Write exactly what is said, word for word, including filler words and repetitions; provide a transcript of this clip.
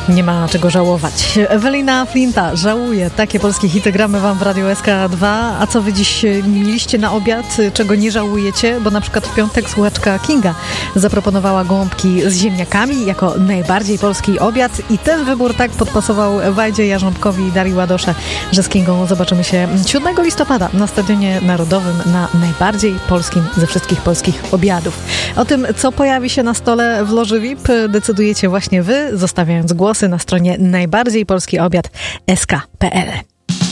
Nie ma czego żałować. Ewelina Flinta żałuje. Takie polskie hity gramy wam w Radiu S K dwa. A co wy dziś mieliście na obiad, czego nie żałujecie? Bo na przykład w piątek słuchaczka Kinga zaproponowała gołąbki z ziemniakami jako najbardziej polski obiad i ten wybór tak podpasował Wajdzie Jarząbkowi i Darii Ładosze, że z Kingą zobaczymy się siódmego listopada na Stadionie Narodowym na najbardziej polskim ze wszystkich polskich obiadów. O tym, co pojawi się na stole w loży V I P, decydujecie właśnie wy, zostawiając głosy na stronie najbardziej polski obiad kropka s k kropka p l.